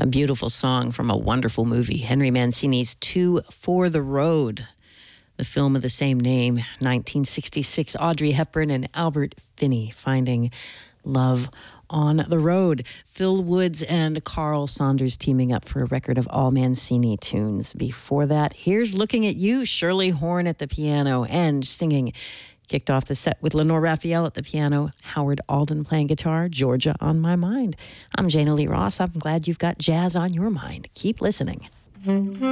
A beautiful song from a wonderful movie, Henry Mancini's Two for the Road, the film of the same name, 1966. Audrey Hepburn and Albert Finney finding love on the road. Phil Woods and Carl Saunders teaming up for a record of all Mancini tunes. Before that, here's Looking at You, Shirley Horn at the piano and singing. Kicked off the set with Lenore Raphael at the piano, Howard Alden playing guitar, Georgia on My Mind. I'm Jana Lee Ross. I'm glad you've got jazz on your mind. Keep listening.